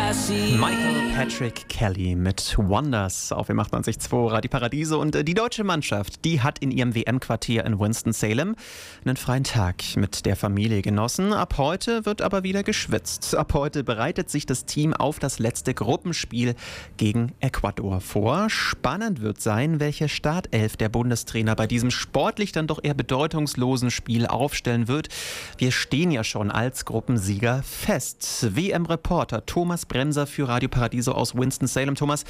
Michael Patrick Kelly mit Wonders auf dem 88.2 Radio Paradiso. Und die deutsche Mannschaft, die hat in ihrem WM-Quartier in Winston-Salem einen freien Tag mit der Familie genossen. Ab heute wird aber wieder geschwitzt. Ab heute bereitet sich das Team auf das letzte Gruppenspiel gegen Ecuador vor. Spannend wird sein, welche Startelf der Bundestrainer bei diesem sportlich dann doch eher bedeutungslosen Spiel aufstellen wird. Wir stehen ja schon als Gruppensieger fest. WM-Reporter Thomas Bremser für Radio Paradiso aus Winston-Salem. Thomas,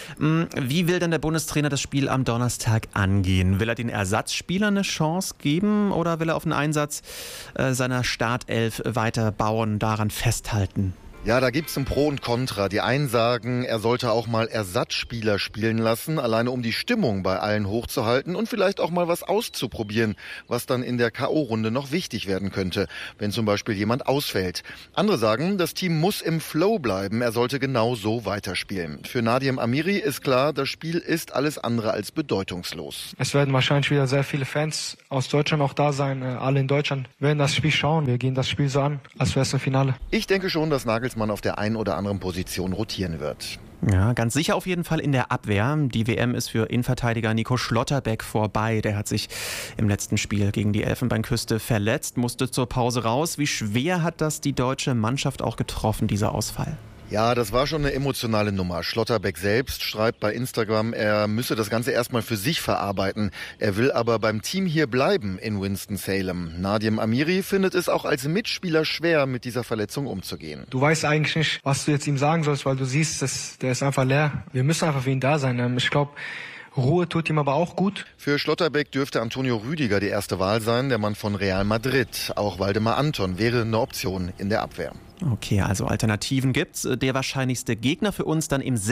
wie will denn der Bundestrainer das Spiel am Donnerstag angehen? Will er den Ersatzspielern eine Chance geben oder will er auf den Einsatz seiner Startelf weiter bauen, daran festhalten? Ja, da gibt's ein Pro und Contra. Die einen sagen, er sollte auch mal Ersatzspieler spielen lassen, alleine um die Stimmung bei allen hochzuhalten und vielleicht auch mal was auszuprobieren, was dann in der K.O.-Runde noch wichtig werden könnte, wenn zum Beispiel jemand ausfällt. Andere sagen, das Team muss im Flow bleiben, er sollte genau so weiterspielen. Für Nadim Amiri ist klar, das Spiel ist alles andere als bedeutungslos. Es werden wahrscheinlich wieder sehr viele Fans aus Deutschland auch da sein. Alle in Deutschland werden das Spiel schauen. Wir gehen das Spiel so an, als wäre es ein Finale. Ich denke schon, dass Nagelsmann auf der einen oder anderen Position rotieren wird. Ja, ganz sicher auf jeden Fall in der Abwehr. Die WM ist für Innenverteidiger Nico Schlotterbeck vorbei. Der hat sich im letzten Spiel gegen die Elfenbeinküste verletzt, musste zur Pause raus. Wie schwer hat das die deutsche Mannschaft auch getroffen, dieser Ausfall? Ja, das war schon eine emotionale Nummer. Schlotterbeck selbst schreibt bei Instagram, er müsse das Ganze erstmal für sich verarbeiten. Er will aber beim Team hier bleiben in Winston-Salem. Nadim Amiri findet es auch als Mitspieler schwer, mit dieser Verletzung umzugehen. Du weißt eigentlich nicht, was du jetzt ihm sagen sollst, weil du siehst, der ist einfach leer. Wir müssen einfach für ihn da sein. Ich glaube, Ruhe tut ihm aber auch gut. Für Schlotterbeck dürfte Antonio Rüdiger die erste Wahl sein, der Mann von Real Madrid. Auch Waldemar Anton wäre eine Option in der Abwehr. Okay, also Alternativen gibt's. Der wahrscheinlichste Gegner für uns dann im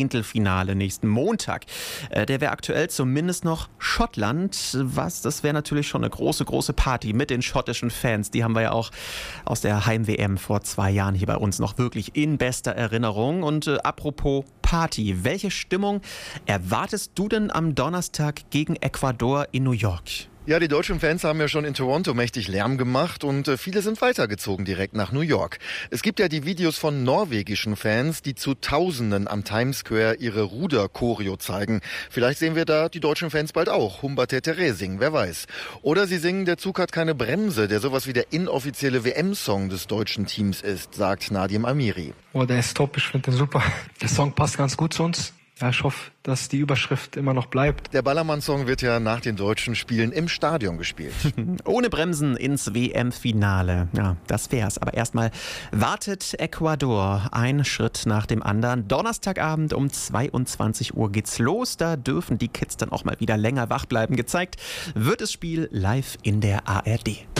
16. nächsten Montag. Der wäre aktuell zumindest noch Schottland. Das wäre natürlich schon eine große, große Party mit den schottischen Fans. Die haben wir ja auch aus der Heim-WM vor 2 Jahren hier bei uns noch wirklich in bester Erinnerung. Und apropos Party, welche Stimmung erwartest du denn am Donnerstag gegen Ecuador in New York? Ja, die deutschen Fans haben ja schon in Toronto mächtig Lärm gemacht und viele sind weitergezogen direkt nach New York. Es gibt ja die Videos von norwegischen Fans, die zu Tausenden am Times Square ihre Ruder-Choreo zeigen. Vielleicht sehen wir da die deutschen Fans bald auch Humbertete singen, wer weiß. Oder sie singen Der Zug hat keine Bremse, der sowas wie der inoffizielle WM-Song des deutschen Teams ist, sagt Nadim Amiri. Oh, der ist top, ich finde den super. Der Song passt ganz gut zu uns. Ja, ich hoffe, dass die Überschrift immer noch bleibt. Der Ballermann-Song wird ja nach den deutschen Spielen im Stadion gespielt. Ohne Bremsen ins WM-Finale. Ja, das wär's. Aber erstmal wartet Ecuador ein Schritt nach dem anderen. Donnerstagabend um 22 Uhr geht's los. Da dürfen die Kids dann auch mal wieder länger wach bleiben. Gezeigt wird das Spiel live in der ARD.